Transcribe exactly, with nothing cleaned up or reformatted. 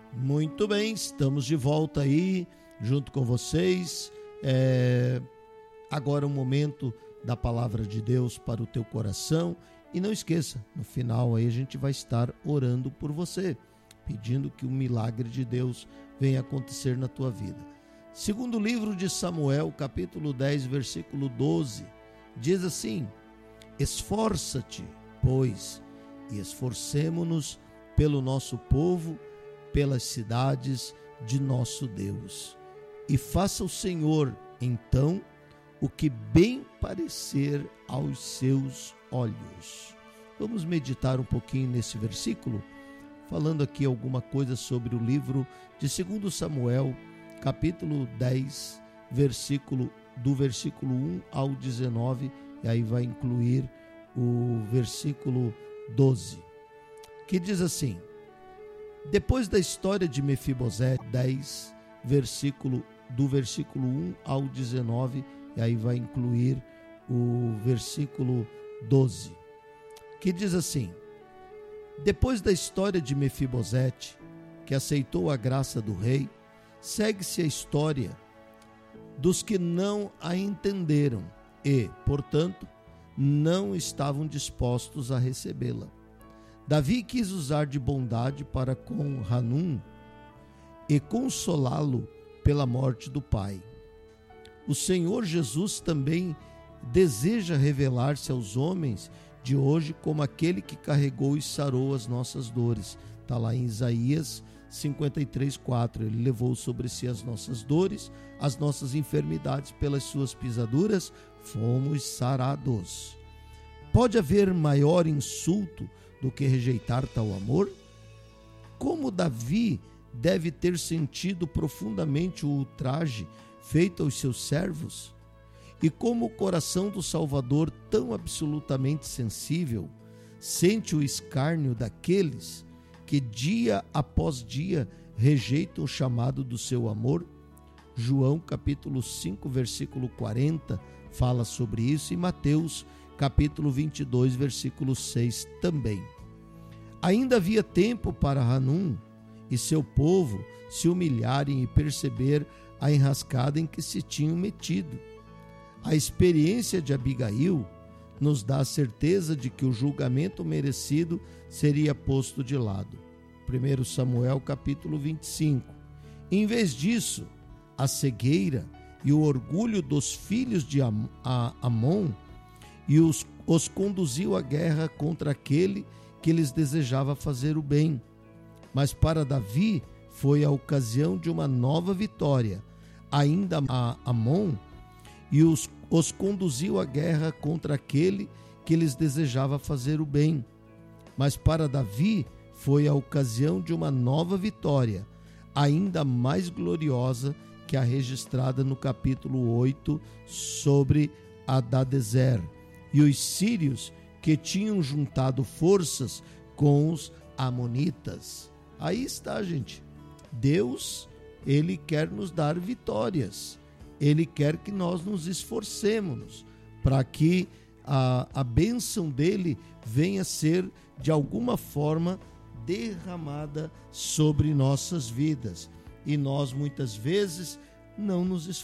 Muito bem, estamos de volta aí, junto com vocês. É... Agora é o momento da palavra de Deus para o teu coração. E não esqueça, no final aí a gente vai estar orando por você, pedindo que o milagre de Deus venha acontecer na tua vida. Segundo livro de Samuel, capítulo dez, versículo doze, diz assim: esforça-te, pois, e esforcemo-nos pelo nosso povo, pelas cidades de nosso Deus. E faça o Senhor, então, o que bem parecer aos seus olhos. Vamos meditar um pouquinho nesse versículo, falando aqui alguma coisa sobre o livro de Segundo Samuel, capítulo dez, versículo, do versículo um ao dezenove, e aí vai incluir o versículo doze, que diz assim: depois da história de Mefibosete, dez, versículo, do versículo um ao dezenove, e aí vai incluir o versículo doze, que diz assim: depois da história de Mefibosete, que aceitou a graça do rei, segue-se a história dos que não a entenderam e, portanto, não estavam dispostos a recebê-la. Davi quis usar de bondade para com Hanum e consolá-lo pela morte do pai. O Senhor Jesus também deseja revelar-se aos homens de hoje como aquele que carregou e sarou as nossas dores. Está lá em Isaías cinquenta e três, quatro. Ele levou sobre si as nossas dores, as nossas enfermidades, pelas suas pisaduras fomos sarados. Pode haver maior insulto do que rejeitar tal amor? Como Davi deve ter sentido profundamente o ultraje feito aos seus servos? E como o coração do Salvador, tão absolutamente sensível, sente o escárnio daqueles que dia após dia rejeitam o chamado do seu amor? João capítulo cinco, versículo quarenta fala sobre isso, e Mateus capítulo vinte e dois, versículo seis também. Ainda havia tempo para Hanum e seu povo se humilharem e perceber a enrascada em que se tinham metido. A experiência de Abigail nos dá a certeza de que o julgamento merecido seria posto de lado. primeiro Samuel capítulo vinte e cinco. Em vez disso, a cegueira e o orgulho dos filhos de Am- a- Amon e os, os conduziu à guerra contra aquele que lhes desejava fazer o bem. Mas para Davi foi a ocasião de uma nova vitória. Ainda a Amon e os, os conduziu à guerra contra aquele que lhes desejava fazer o bem. Mas para Davi foi a ocasião de uma nova vitória, ainda mais gloriosa que a registrada no capítulo oito sobre Hadadezer e os sírios que tinham juntado forças com os amonitas. Aí está, gente. Deus, Ele quer nos dar vitórias. Ele quer que nós nos esforcemos para que a, a bênção dele venha ser, de alguma forma, derramada sobre nossas vidas. E nós, muitas vezes, não nos esforçamos.